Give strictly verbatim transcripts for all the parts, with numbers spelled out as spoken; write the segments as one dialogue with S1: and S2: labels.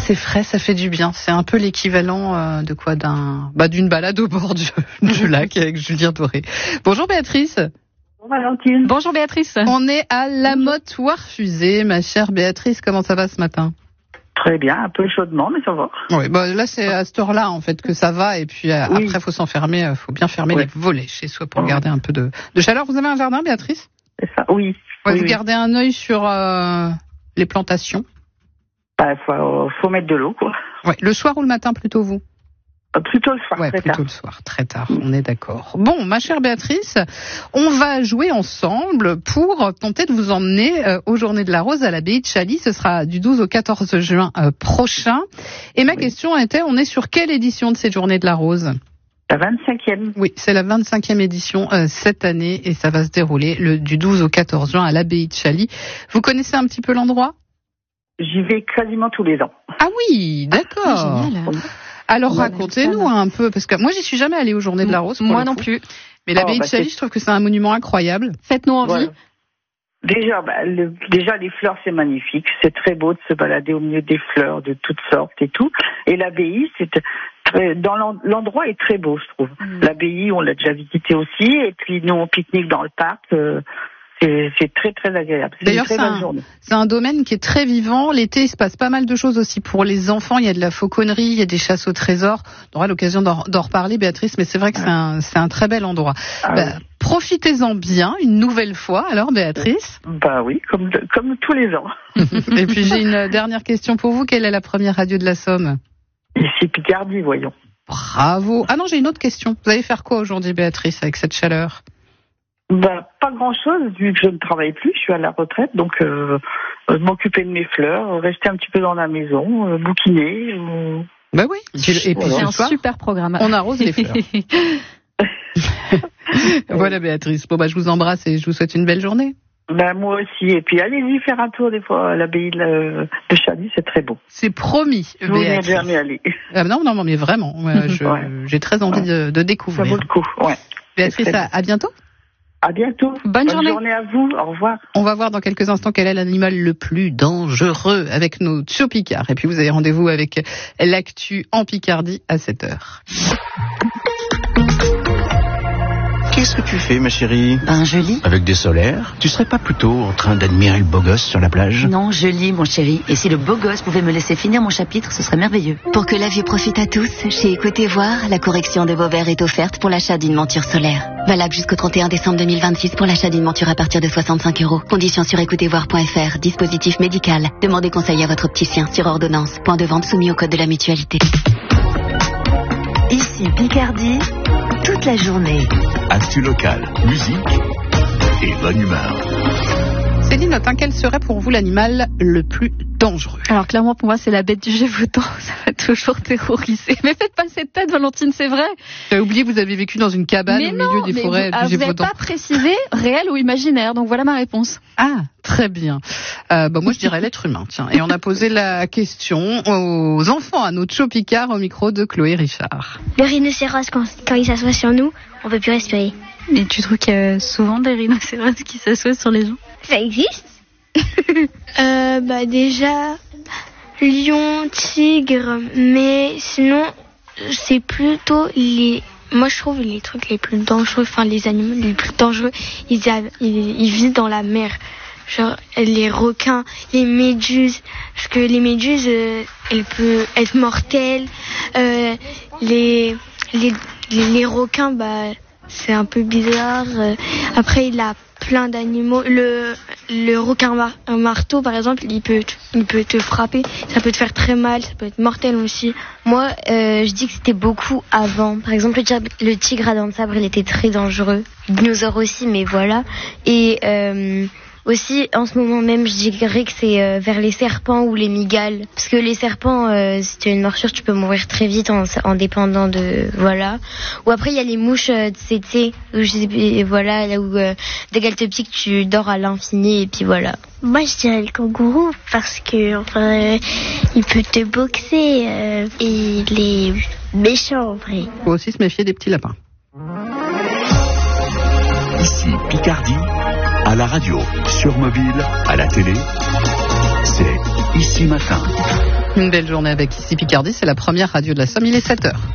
S1: c'est frais, ça fait du bien. C'est un peu l'équivalent euh, de quoi d'un, bah, d'une balade au bord du, du lac avec Julien Doré. Bonjour Béatrice.
S2: Bonjour Valentine.
S3: Bonjour Béatrice.
S1: On est à La Motte-Warfusée, ma chère Béatrice. Comment ça va ce matin?
S2: Très bien, un peu chaudement, mais ça va.
S1: Oui, bah là c'est à cette heure-là en fait que ça va, et puis euh, oui. Après faut s'enfermer, euh, faut bien fermer ouais. les volets chez soi pour oui. garder un peu de, de chaleur. Vous avez un jardin, Béatrice?
S2: C'est ça, oui.
S1: Ouais,
S2: oui
S1: vous
S2: oui.
S1: gardez un œil sur euh, les plantations?
S2: Bah, faut, faut mettre de l'eau, quoi.
S1: Ouais, le soir ou le matin plutôt, vous?
S2: Euh, plutôt le soir,
S1: ouais,
S2: très
S1: plutôt
S2: tard.
S1: le soir, très tard, on est d'accord. Bon, ma chère Béatrice, on va jouer ensemble pour tenter de vous emmener euh, aux Journées de la Rose à l'abbaye de Chaly. Ce sera du douze au quatorze juin euh, prochain. Et ma oui. question était, on est sur quelle édition de ces Journées de la Rose?
S2: La vingt-cinquième.
S1: Oui, c'est la vingt-cinquième édition euh, cette année, et ça va se dérouler le, du douze au quatorze juin à l'abbaye de Chaly. Vous connaissez un petit peu l'endroit?
S2: J'y vais quasiment tous les ans.
S1: Ah oui, d'accord.
S3: Ah, génial.
S1: Alors ouais, racontez-nous un peu, parce que moi j'y suis jamais allée aux Journées de la Rose.
S3: Moi non plus.
S1: Mais l'abbaye oh, bah, de Chaly, je trouve que c'est un monument incroyable.
S3: Faites-nous envie.
S2: Ouais. Déjà, bah, le, déjà les fleurs c'est magnifique, c'est très beau de se balader au milieu des fleurs de toutes sortes et tout. Et l'abbaye, c'est très, dans l'endroit est très beau, je trouve. Mmh. L'abbaye, on l'a déjà visité aussi, et puis nous on pique-nique dans le parc. Euh, C'est, c'est très très agréable. C'est
S1: D'ailleurs, c'est un, c'est un domaine qui est très vivant. L'été, il se passe pas mal de choses aussi pour les enfants. Il y a de la fauconnerie, il y a des chasses au trésor. On aura l'occasion d'en, d'en reparler, Béatrice, mais c'est vrai que c'est un, c'est un très bel endroit. Ah, bah, oui. Profitez-en bien une nouvelle fois, alors Béatrice.
S2: Bah oui, comme, comme tous les ans.
S1: Et puis j'ai une dernière question pour vous. Quelle est la première radio de la Somme?
S2: Ici Picardie, voyons.
S1: Bravo. Ah non, j'ai une autre question. Vous allez faire quoi aujourd'hui, Béatrice, avec cette chaleur?
S2: Bah, pas grand-chose, vu que je ne travaille plus, je suis à la retraite, donc euh, euh, m'occuper de mes fleurs, rester un petit peu dans la maison, euh, bouquiner. Euh...
S1: Bah oui,
S3: et puis c'est un soir, super programme.
S1: On arrose les fleurs. Voilà Béatrice, bon bah je vous embrasse et je vous souhaite une belle journée.
S2: Bah moi aussi, et puis allez-y faire un tour des fois à l'abbaye de, la, de Chaly, c'est très beau.
S1: C'est promis,
S2: Béatrice. Vous n'êtes jamais allé.
S1: Ah, non, non, non, mais vraiment, ouais, je, ouais. j'ai très envie ouais. de, de découvrir.
S2: Ça vaut le coup, ouais.
S1: Béatrice, à, à bientôt.
S2: À bientôt.
S3: Bonne, Bonne journée.
S2: journée à vous. Au revoir.
S1: On va voir dans quelques instants quel est l'animal le plus dangereux avec nos Tio Picard. Et puis vous avez rendez-vous avec l'actu en Picardie à sept heures.
S4: Qu'est-ce que tu fais, ma chérie?
S5: Ben, je lis.
S4: Avec des solaires? Tu serais pas plutôt en train d'admirer le beau gosse sur la plage?
S5: Non, je lis, mon chéri. Et si le beau gosse pouvait me laisser finir mon chapitre, ce serait merveilleux.
S6: Pour que la vie profite à tous, chez Écoutez Voir, la correction de vos verres est offerte pour l'achat d'une monture solaire. Valable jusqu'au trente et un décembre deux mille vingt-six pour l'achat d'une monture à partir de soixante-cinq euros. Conditions sur écoutez voir point f r. Dispositif médical. Demandez conseil à votre opticien sur ordonnance. Point de vente soumis au code de la mutualité.
S7: Ici Picardie, toute la journée.
S8: Actu locale, musique et bonne humeur.
S1: Céline Notin, quel serait pour vous l'animal le plus dangereux?
S3: Alors clairement pour moi c'est la bête du Gévaudan, ça va toujours terroriser. Mais faites pas cette tête Valentine, c'est vrai.
S1: J'avais oublié que vous avez vécu dans une cabane
S3: mais
S1: au
S3: non,
S1: milieu des forêts
S3: vous,
S1: du Gévaudan.
S3: Vous n'avez pas précisé réel ou imaginaire, donc voilà ma réponse.
S1: Ah, très bien. Euh, bah moi je dirais l'être humain, tiens. Et on a posé la question aux enfants, à nos Tio Picard, au micro de Chloé Richard.
S9: Le rhinocéros, quand, quand il s'assoit sur nous, on peut plus respirer.
S10: Mais tu trouves qu'il y a souvent des rhinocéros qui s'assoient sur les gens?
S9: Ça existe?
S11: euh, bah déjà lion, tigre, mais sinon c'est plutôt les. Moi je trouve les trucs les plus dangereux, enfin les animaux les plus dangereux, ils, a... ils... ils vivent dans la mer. Genre les requins, les méduses, parce que les méduses, euh, elles peuvent être mortelles. Euh, les... les les requins, bah c'est un peu bizarre. Après il a plein d'animaux. Le, le requin mar- marteau, par exemple, il peut, il peut te frapper. Ça peut te faire très mal. Ça peut être mortel aussi.
S12: Moi, euh, je dis que c'était beaucoup avant. Par exemple, le tigre, le tigre à dents de sabre, il était très dangereux. Le dinosaure aussi, mais voilà. Et euh, aussi, en ce moment même, je dirais que c'est euh, vers les serpents ou les mygales. Parce que les serpents, euh, si tu as une morsure, tu peux mourir très vite en, en dépendant de... Voilà. Ou après, il y a les mouches euh, tsetse, où je sais, voilà, là où euh, dès qu'elles te piquent, tu dors à l'infini, et puis voilà.
S9: Moi, je dirais le kangourou, parce que, enfin, euh, il peut te boxer, euh, et il est méchant, en vrai.
S1: Il faut aussi se méfier des petits lapins.
S8: Ici, Picardie, à la radio, sur mobile, à la télé, c'est
S4: Ici Matin.
S1: Une belle journée avec Ici Picardie, c'est la première radio de la Somme, il est sept heures.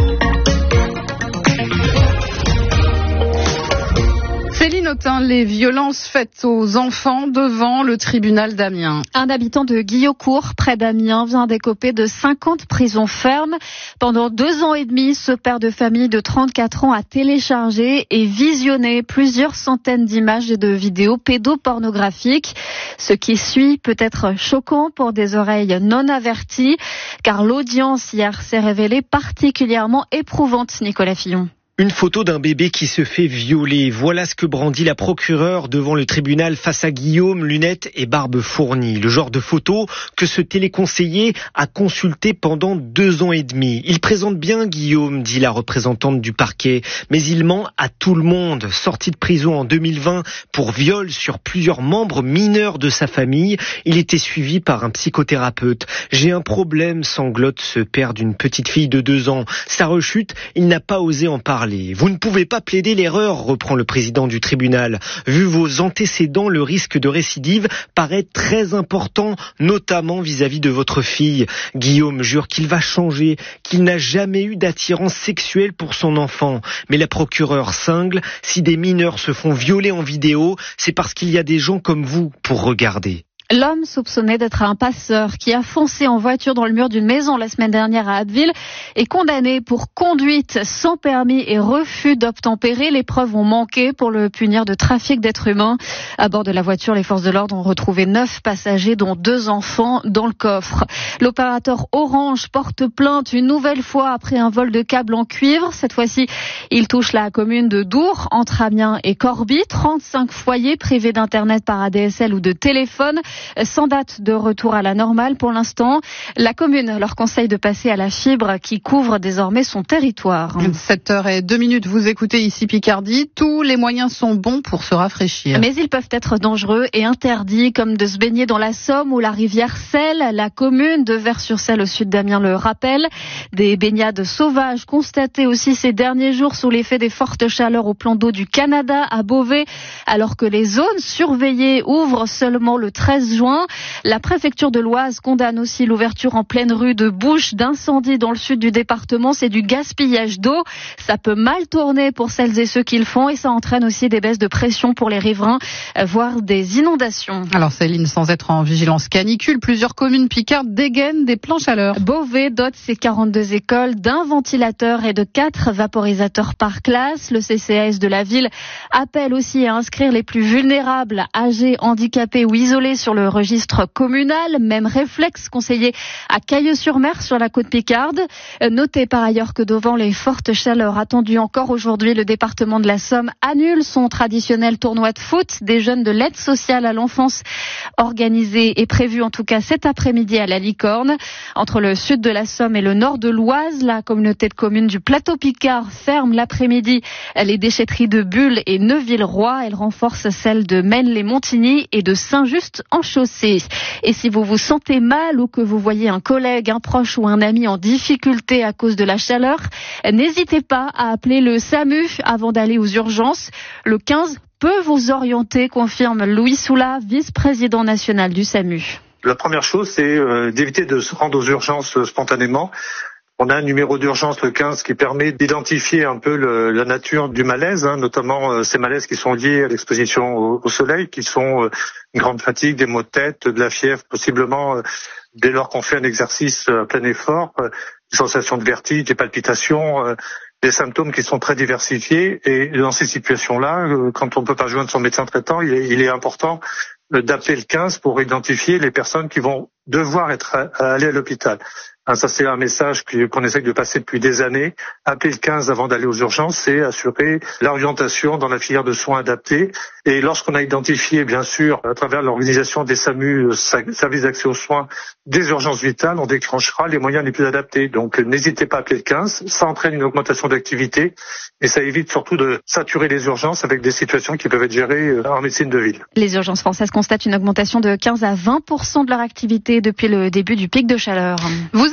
S1: Céline Autain, les violences faites aux enfants devant le tribunal d'Amiens.
S3: Un habitant de Guillaucourt, près d'Amiens, vient d'écoper de cinquante prisons fermes. Pendant deux ans et demi, ce père de famille de trente-quatre ans a téléchargé et visionné plusieurs centaines d'images et de vidéos pédopornographiques. Ce qui suit peut être choquant pour des oreilles non averties, car l'audience hier s'est révélée particulièrement éprouvante, Nicolas Fillon.
S13: Une photo d'un bébé qui se fait violer. Voilà ce que brandit la procureure devant le tribunal face à Guillaume, lunettes et barbe fournie. Le genre de photo que ce téléconseiller a consulté pendant deux ans et demi. Il présente bien Guillaume, dit la représentante du parquet, mais il ment à tout le monde. Sorti de prison en deux mille vingt pour viol sur plusieurs membres mineurs de sa famille, il était suivi par un psychothérapeute. J'ai un problème, sanglote ce père d'une petite fille de deux ans. Sa rechute, il n'a pas osé en parler. Vous ne pouvez pas plaider l'erreur, reprend le président du tribunal. Vu vos antécédents, le risque de récidive paraît très important, notamment vis-à-vis de votre fille. Guillaume jure qu'il va changer, qu'il n'a jamais eu d'attirance sexuelle pour son enfant. Mais la procureure cingle, si des mineurs se font violer en vidéo, c'est parce qu'il y a des gens comme vous pour regarder.
S3: L'homme soupçonné d'être un passeur qui a foncé en voiture dans le mur d'une maison la semaine dernière à Abbeville est condamné pour conduite sans permis et refus d'obtempérer. Les preuves ont manqué pour le punir de trafic d'êtres humains. À bord de la voiture, les forces de l'ordre ont retrouvé neuf passagers, dont deux enfants, dans le coffre. L'opérateur Orange porte plainte une nouvelle fois après un vol de câbles en cuivre. Cette fois-ci, il touche la commune de Dour, entre Amiens et Corbie. trente-cinq foyers privés d'internet par A D S L ou de téléphone, sans date de retour à la normale pour l'instant. La commune leur conseille de passer à la fibre qui couvre désormais son territoire.
S1: sept heures zéro deux minutes, vous écoutez Ici Picardie. Tous les moyens sont bons pour se rafraîchir.
S3: Mais ils peuvent être dangereux et interdits, comme de se baigner dans la Somme ou la rivière Selle. La commune de Vers-sur-Selle au sud d'Amiens le rappelle. Des baignades sauvages constatées aussi ces derniers jours sous l'effet des fortes chaleurs au plan d'eau du Canada à Beauvais, alors que les zones surveillées ouvrent seulement le treize juin. La préfecture de l'Oise condamne aussi l'ouverture en pleine rue de bouches d'incendie dans le sud du département. C'est du gaspillage d'eau. Ça peut mal tourner pour celles et ceux qui le font et ça entraîne aussi des baisses de pression pour les riverains, voire des inondations.
S1: Alors Céline, sans être en vigilance canicule, plusieurs communes picardes dégainent des plans chaleur.
S3: Beauvais dote ses quarante-deux écoles d'un ventilateur et de quatre vaporisateurs par classe. Le C C A S de la ville appelle aussi à inscrire les plus vulnérables, âgés, handicapés ou isolés sur le registre communal. Même réflexe conseillé à Cailleux-sur-Mer sur la côte picarde. Notez par ailleurs que devant les fortes chaleurs attendues encore aujourd'hui, le département de la Somme annule son traditionnel tournoi de foot des jeunes de l'aide sociale à l'enfance, organisé et prévu en tout cas cet après-midi à la Licorne. Entre le sud de la Somme et le nord de l'Oise, la communauté de communes du plateau picard ferme l'après-midi les déchetteries de Bulle et Neuville-Roi. Elle renforce celles de Maine-les-Montigny et de Saint-Just en Chaussée. Et si vous vous sentez mal ou que vous voyez un collègue, un proche ou un ami en difficulté à cause de la chaleur, n'hésitez pas à appeler le SAMU avant d'aller aux urgences. Le quinze peut vous orienter, confirme Louis Soula, vice-président national du SAMU.
S14: La première chose, c'est euh, d'éviter de se rendre aux urgences euh, spontanément. On a un numéro d'urgence, le quinze, qui permet d'identifier un peu le, la nature du malaise, hein, notamment euh, ces malaises qui sont liés à l'exposition au, au soleil, qui sont euh, une grande fatigue, des maux de tête, de la fièvre, possiblement euh, dès lors qu'on fait un exercice à plein effort, euh, des sensations de vertige, des palpitations, euh, des symptômes qui sont très diversifiés. Et dans ces situations-là, euh, quand on ne peut pas joindre son médecin traitant, il est, il est important euh, d'appeler le quinze pour identifier les personnes qui vont devoir être aller à l'hôpital. Hein, ça, c'est un message qu'on essaie de passer depuis des années. Appeler le quinze avant d'aller aux urgences, c'est assurer l'orientation dans la filière de soins adaptée. Et lorsqu'on a identifié, bien sûr, à travers l'organisation des SAMU, services d'accès aux soins, des urgences vitales, on déclenchera les moyens les plus adaptés. Donc, n'hésitez pas à appeler le quinze. Ça entraîne une augmentation d'activité et ça évite surtout de saturer les urgences avec des situations qui peuvent être gérées en médecine de ville.
S3: Les urgences françaises constatent une augmentation de quinze à vingt pour cent de leur activité depuis le début du pic de chaleur.
S1: Vous êtes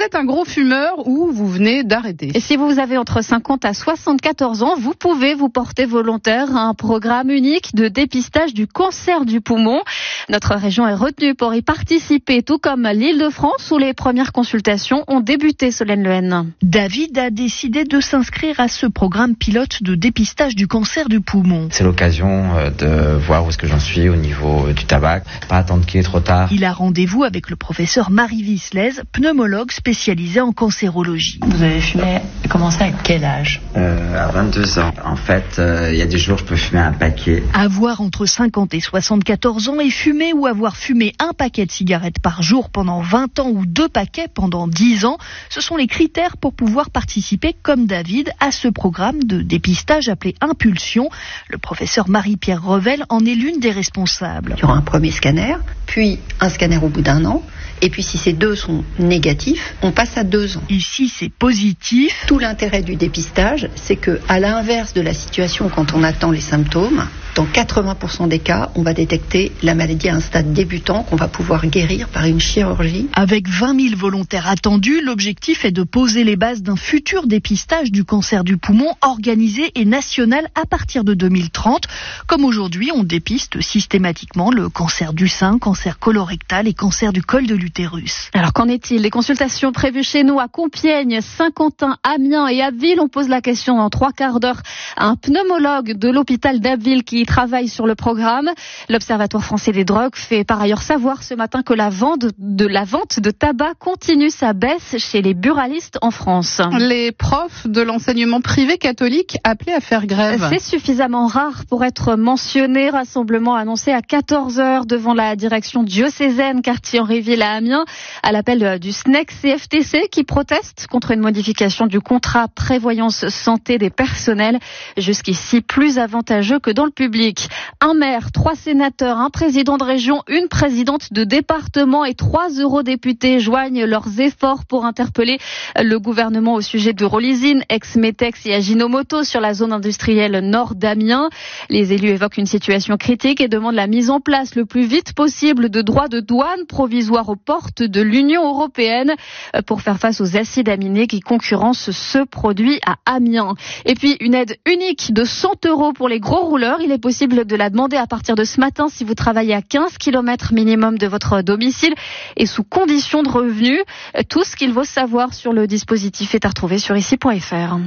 S1: êtes un gros fumeur ou vous venez d'arrêter.
S3: Et si vous avez entre cinquante à soixante-quatorze ans, vous pouvez vous porter volontaire à un programme unique de dépistage du cancer du poumon. Notre région est retenue pour y participer, tout comme l'Île-de-France où les premières consultations ont débuté, Solène Lehen.
S15: David a décidé de s'inscrire à ce programme pilote de dépistage du cancer du poumon.
S16: C'est l'occasion de voir où est-ce que j'en suis au niveau du tabac, pas attendre qu'il est trop tard.
S15: Il a rendez-vous avec le professeur Marie Vislez, pneumologue spécialisée en cancérologie.
S17: Vous avez fumé, commencé à quel âge ?
S16: euh, À vingt-deux ans. En fait, il euh, y a des jours je peux fumer un paquet.
S15: Avoir entre cinquante et soixante-quatorze ans et fumer ou avoir fumé un paquet de cigarettes par jour pendant vingt ans ou deux paquets pendant dix ans, ce sont les critères pour pouvoir participer, comme David, à ce programme de dépistage appelé Impulsion. Le professeur Marie-Pierre Revel en est l'une des responsables.
S18: Il y aura un premier scanner, puis un scanner au bout d'un an. Et puis si ces deux sont négatifs, on passe à deux ans.
S15: Et si c'est positif,
S18: tout l'intérêt du dépistage, c'est que, à l'inverse de la situation quand on attend les symptômes, dans quatre-vingts pour cent des cas, on va détecter la maladie à un stade débutant qu'on va pouvoir guérir par une chirurgie.
S15: Avec vingt mille volontaires attendus, l'objectif est de poser les bases d'un futur dépistage du cancer du poumon organisé et national à partir de deux mille trente. Comme aujourd'hui, on dépiste systématiquement le cancer du sein, cancer colorectal et cancer du col de l'utérus.
S3: Alors qu'en est-il ? Les consultations prévues chez nous à Compiègne, Saint-Quentin, Amiens et Abbeville. On pose la question dans trois quarts d'heure à un pneumologue de l'hôpital d'Abbeville qui travaille sur le programme. L'Observatoire français des drogues fait par ailleurs savoir ce matin que la vente de, la vente de tabac continue sa baisse chez les buralistes en France.
S1: Les profs de l'enseignement privé catholique appelés à faire grève.
S3: C'est suffisamment rare pour être mentionné. Rassemblement annoncé à quatorze heures devant la direction diocésaine Cartier-Henriville à Amiens, à l'appel du S N E C C F T C qui proteste contre une modification du contrat prévoyance santé des personnels, jusqu'ici plus avantageux que dans le public. Un maire, trois sénateurs, un président de région, une présidente de département et trois eurodéputés joignent leurs efforts pour interpeller le gouvernement au sujet de Rolizine, ex-Metex et Ajinomoto sur la zone industrielle nord d'Amiens. Les élus évoquent une situation critique et demandent la mise en place le plus vite possible de droits de douane provisoires aux portes de l'Union européenne pour faire face aux acides aminés qui concurrencent ce produit à Amiens. Et puis une aide unique de cent euros pour les gros rouleurs. Il est possible de la demander à partir de ce matin si vous travaillez à quinze kilomètres minimum de votre domicile et sous condition de revenus. Tout ce qu'il faut savoir sur le dispositif est à retrouver sur ici point f r.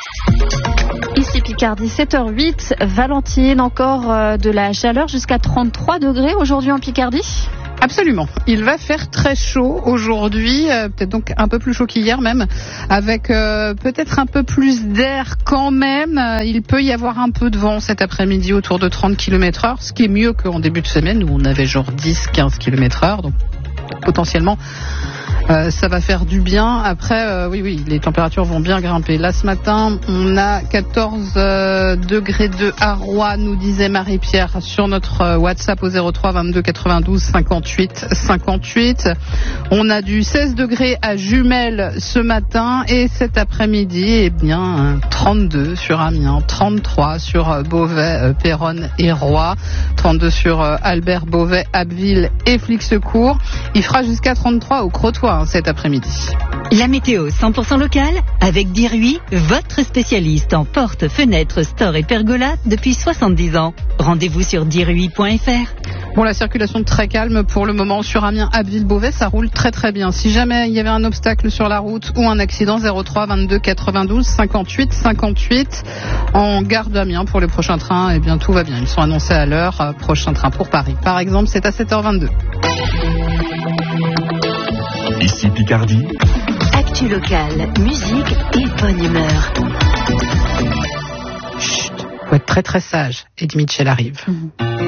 S3: Ici Picardie, sept heures huit. Valentine, encore de la chaleur jusqu'à trente-trois degrés aujourd'hui en Picardie.
S1: Absolument. Il va faire très chaud aujourd'hui, euh, peut-être donc un peu plus chaud qu'hier même, avec euh, peut-être un peu plus d'air quand même. Euh, il peut y avoir un peu de vent cet après-midi autour de trente kilomètres heure, ce qui est mieux qu'en début de semaine où on avait genre dix à quinze kilomètres heure. Donc potentiellement, Euh, ça va faire du bien. Après, euh, oui, oui, les températures vont bien grimper. Là, ce matin, on a quatorze euh, degrés deux à Rouen, nous disait Marie-Pierre sur notre euh, WhatsApp au zéro trois vingt-deux quatre-vingt-douze cinquante-huit cinquante-huit. On a du seize degrés à Jumelles ce matin et cet après-midi, eh bien, trente-deux sur Amiens, trente-trois sur euh, Beauvais, euh, Péronne et Roy, trente-deux sur euh, Albert, Beauvais, Abbeville et Flixecourt. Il fera jusqu'à trente-trois au Crotoy cet après-midi.
S19: La météo cent pour cent locale avec Diruy, votre spécialiste en portes, fenêtres, stores et pergolas depuis soixante-dix ans. Rendez-vous sur diruy point f r.
S1: Bon, la circulation très calme pour le moment sur Amiens, Abbeville, Beauvais, ça roule très très bien. Si jamais il y avait un obstacle sur la route ou un accident, zéro trois vingt-deux quatre-vingt-douze cinquante-huit cinquante-huit en gare d'Amiens pour les prochains trains, eh bien tout va bien. Ils sont annoncés à l'heure. Prochain train pour Paris, par exemple, c'est à sept heures vingt-deux.
S8: Ici Picardie.
S7: Actu locale, musique et bonne humeur.
S1: Chut, faut être très très sage. Eddie Mitchell arrive. Mmh.